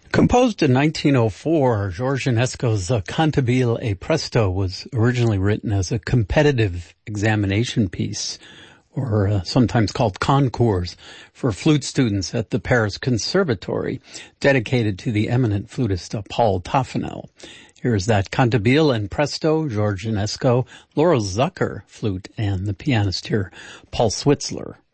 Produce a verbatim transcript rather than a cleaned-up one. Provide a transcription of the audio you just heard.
Composed in nineteen oh four, George Enesco's uh, Cantabile e Presto was originally written as a competitive examination piece, or uh, sometimes called concours, for flute students at the Paris Conservatory, dedicated to the eminent flutist uh, Paul Toffanel. Here's that Cantabile and Presto, George Enesco, Laurel Zucker, flute, and the pianist here, Paul Switzler.